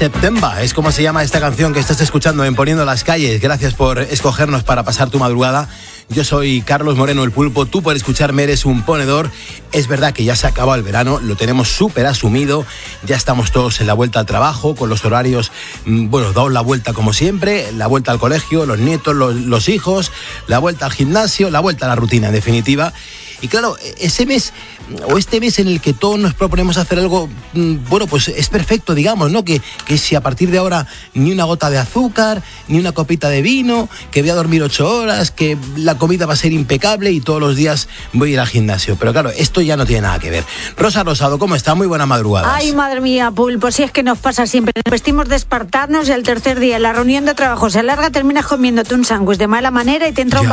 September es como se llama esta canción que estás escuchando en Poniendo las Calles. Gracias por escogernos para pasar tu madrugada. Yo soy Carlos Moreno, el Pulpo. Tú por escucharme eres un ponedor. Es verdad que ya se ha acabado el verano, lo tenemos súper asumido. Ya estamos todos en la vuelta al trabajo, con los horarios, dados la vuelta como siempre. La vuelta al colegio, los nietos, los hijos, la vuelta al gimnasio, la vuelta a la rutina, en definitiva. Y claro, ese mes, o este mes en el que todos nos proponemos hacer algo, pues es perfecto, digamos, ¿no? Que si a partir de ahora ni una gota de azúcar, ni una copita de vino, que voy a dormir 8 horas, que la comida va a ser impecable y todos los días voy a ir al gimnasio. Pero claro, esto ya no tiene nada que ver. Rosa Rosado, ¿cómo está? Muy buena madrugada. Ay, madre mía, Pulpo, si es que nos pasa siempre. Nos vestimos de espartanos y el tercer día, la reunión de trabajo se alarga, terminas comiéndote un sándwich de mala manera y te entra un